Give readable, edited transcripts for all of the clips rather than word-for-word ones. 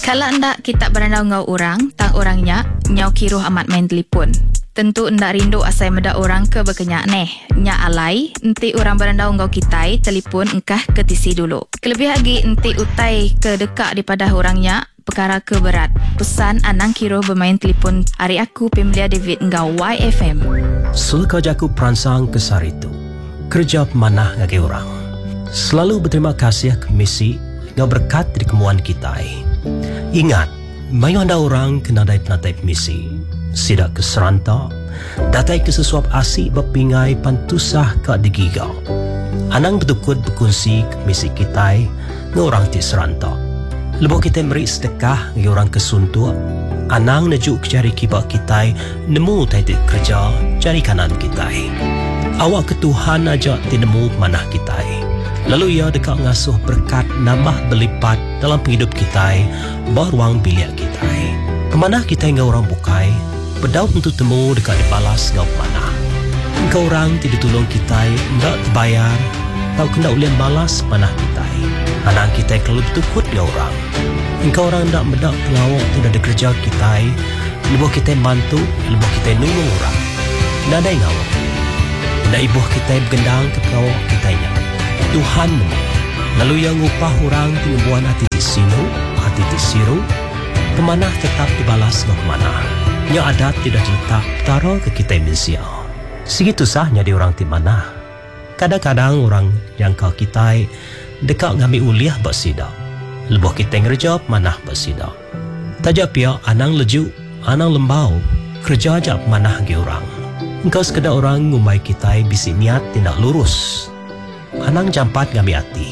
Kalau ndak kita berandau ngau orang, tang orangnya nyau kiruh amat main telefon. Tentu ndak rindu asai meda orang ke berkenyak neh. Nya alai, enti orang berandau ngau kitai, telefon engkah ke tisi dulu. Kelebih lagi enti utai ke dekat daripada orangnya, perkara ke berat. Pesan anang kiruh bermain telefon hari aku Pemlia David ngau YFM. Sulka jaku peransang kesar itu. Kerja pemanah ngagi orang. Selalu berterima kasih ke misi ngau berkat di kemuan kita. Ingat, mayu anda orang kena dai penatai misi. Sidak ke seranta, datai ke sesuap asik berpingai pantusah ke digigau. Anang betukut berkongsi ke misi kita ngau orang ti seranta. Lebuh kita beri sedekah ngau orang kesuntuk. Anang nejuk cari kibak kita nemu tai kerja cari kanan kita. Awak ke Tuhan ajak tinemu manah kita. Lalu ia dekat ngasuh berkat nambah berlipat dalam hidup kita, beruang biliak kita. Kemanah kita ngau orang bukai, berdau untuk temu dekat dibalas ngau mana. Engkau orang tidak tolong kita, ndak terbayar, tau kena ulian balas manah kita. Anak kita kalau betukut ngau orang. Engkau orang ndak mendak pengawak tidak ada kerja kita, lebuh kita bantu, lebuh kita nulung orang. Ndak ada ngawak. Ndak ibuh kita bergendang ke pengawak kita nya. Tuhan lalu yang upah orang penyembuhan hati sinu, hati siru, pemanah tetap dibalas ke pemanah. Yang adat tidak diletak taruh ke kita manusia. Segitu sahnya di orang di mana. Kadang-kadang orang yang kau kita dekat ngambil uliah bersidak. Lebuh kita ngerja manah bersidak. Tajak pia anang leju, anang lembau, kerja ajak manah ke orang. Engkau sekedar orang ngumai kita bisi niat tindak lurus. Anang jampat ngambil hati.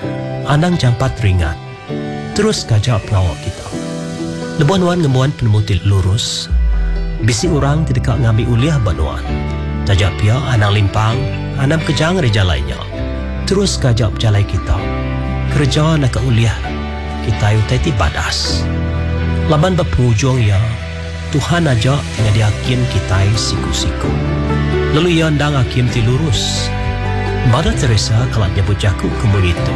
Anang jampat ringat. Terus kajak pengawak kita. Lebuan-wan ngemuan penemutil lurus. Bisi orang tidak ngambil uliah banuan. Tajak pia anang limpang, anam kejang reja lainnya. Terus kajak jalai kita. Kerja nak uliah kita yutai badas. Laban berpenghujung ya, Tuhan ajak dengan diakin kita siku-siku. Lalu ia ndang hakim ti lurus. Mother Teresa kalau nyebut jaku kemun itu.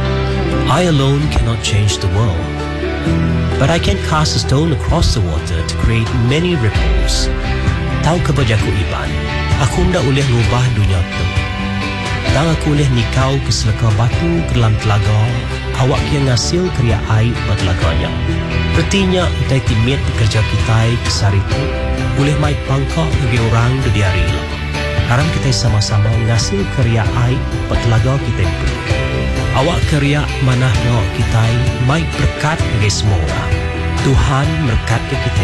I alone cannot change the world, but I can cast a stone across the water to create many ripples. Tahu kebajaku iban, aku ndak boleh ngubah dunia tu. Dan aku boleh nikau ke selaka batu ke dalam telaga, awak yang ngasil kerja air buat telaganya. Bertinya utai timit bekerja kita kesar itu, boleh mai pangkak bagi orang di hari lah. Sekarang kita sama-sama ngasil karya air petelaga kita beri. Awak karya manah ngawak kita, baik berkat bagi semua orang. Tuhan berkat ke kita.